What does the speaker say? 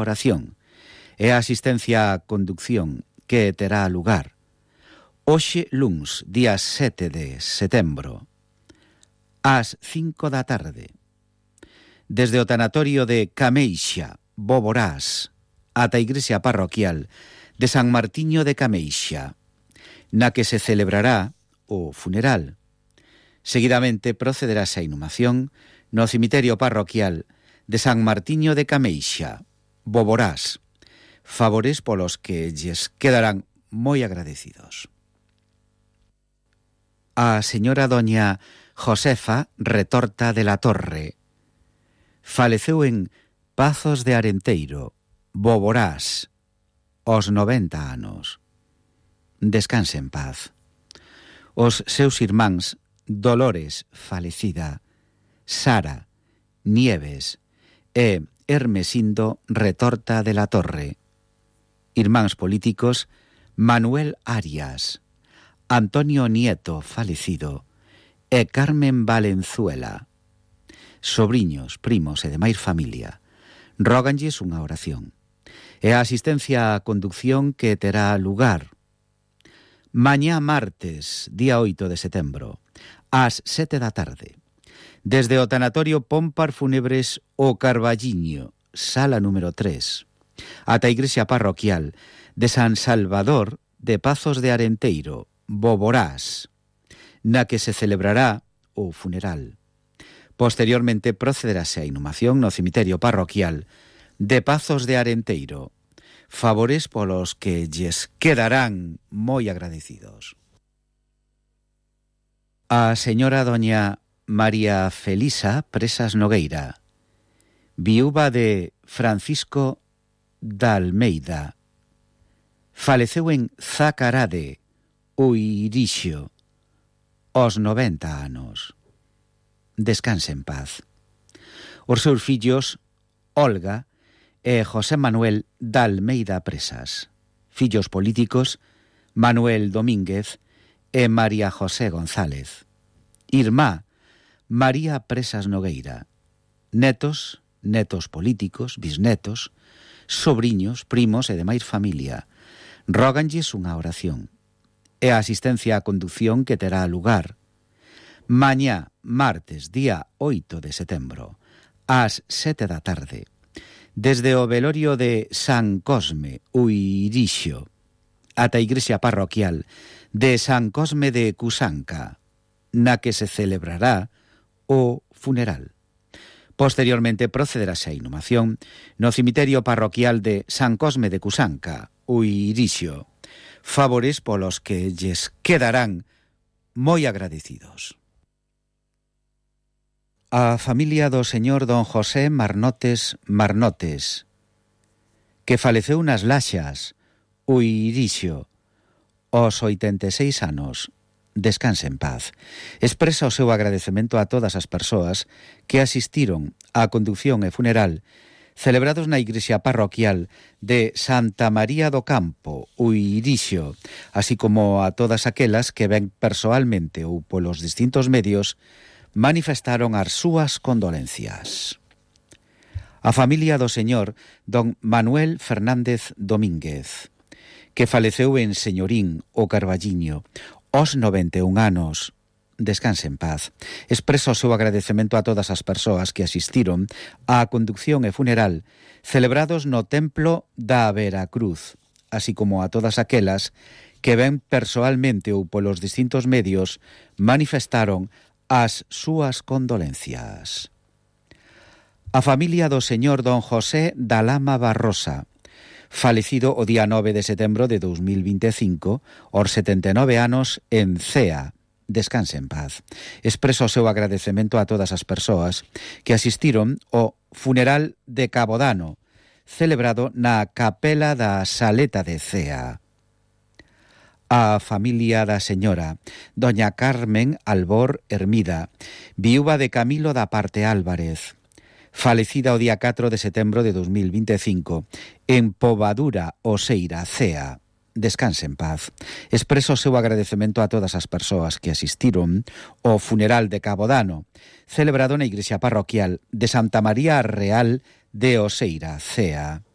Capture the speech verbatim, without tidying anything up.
oración e a asistencia a conducción que terá lugar hoxe luns, día sete de setembro, ás cinco da tarde, desde o tanatorio de Cameixa, Boborás, ata a igrexa parroquial de San Martiño de Cameixa, na que se celebrará o funeral. Seguidamente procederase a inhumación no cemiterio parroquial de San Martiño de Cameixa, Boborás, favores polos que lles quedarán moi agradecidos. A señora doña Josefa Retorta de la Torre faleceu en Pazos de Arenteiro, Boborás, aos noventa anos. Descanse en paz. Os seus irmáns Dolores falecida, Sara, Nieves e Hermesindo Retorta de la Torre. Irmáns políticos Manuel Arias, Antonio Nieto falecido e Carmen Valenzuela. Sobriños, primos e demais familia róganlles unha oración e a asistencia á conducción que terá lugar mañá martes, día oito de setembro, ás sete da tarde, desde o tanatorio Pómpar Fúnebres o Carballiño, sala número tres, ata a igrexa parroquial de San Salvador de Pazos de Arenteiro, Boborás, na que se celebrará o funeral. Posteriormente procederase a inhumación no cemiterio parroquial de Pazos de Arenteiro, favores polos que lles quedarán moi agradecidos. A señora doña María Felisa Presas Nogueira, viúva de Francisco da Almeida, faleceu en Zacarade, Uirixio, aos noventa anos. Descanse en paz. Os seus fillos, Olga e José Manuel da Almeida Presas, fillos políticos, Manuel Domínguez e María José González, irmá, María Presas Nogueira, netos, netos políticos, bisnetos, sobriños, primos e demais familia, róganlles unha oración e a asistencia á condución que terá lugar mañá, martes, día oito de setembro, ás sete da tarde, desde o velorio de San Cosme, Uirixio, ata a igrexa parroquial de San Cosme de Cusanca, na que se celebrará o funeral. Posteriormente procederase a inhumación no cemiterio parroquial de San Cosme de Cusanca, Uirixio, favores polos que lles quedarán moi agradecidos. A familia do señor don José Marnotes Marnotes, que faleceu nas Laxas, Uirixio, aos oitenta e seis anos, descanse en paz. Expresa o seu agradecemento a todas as persoas que asistiron á condución e funeral celebrados na igrexa parroquial de Santa María do Campo, Uirixio, así como a todas aquelas que ben persoalmente ou polos distintos medios manifestaron as súas condolencias. A familia do señor don Manuel Fernández Domínguez, que faleceu en Señorín, o Carballiño, aos noventa e un anos, descanse en paz. Expresa o seu agradecemento a todas as persoas que asistiron á conducción e funeral celebrados no Templo da Veracruz, así como a todas aquelas que ben persoalmente ou polos distintos medios manifestaron as súas condolencias. A familia do señor don José da Lama Barrosa, falecido o día nove de setembro de dos mil vinte e cinco, aos setenta e nove anos en Cea, descanse en paz. Expreso o seu agradecemento a todas as persoas que asistiron ao funeral de Cabodano, celebrado na capela da Saleta de Cea. A familia da señora doña Carmen Albor Hermida, viúva de Camilo da Parte Álvarez, falecida o día catro de setembro de dos mil vinte e cinco, en Povadura, Oseira, Cea. Descanse en paz. Expreso o seu agradecemento a todas as persoas que asistiron ao funeral de Cabodano, celebrado na igrexa parroquial de Santa María Real de Oseira, Cea.